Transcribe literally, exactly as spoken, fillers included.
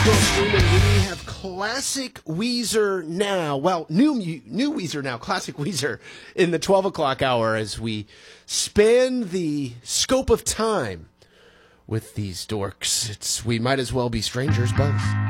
Girl Screaming. We have classic Weezer now. Well, new new Weezer now, classic Weezer in the twelve o'clock hour as we span the scope of time with these dorks. It's We Might As Well Be Strangers, Buzz.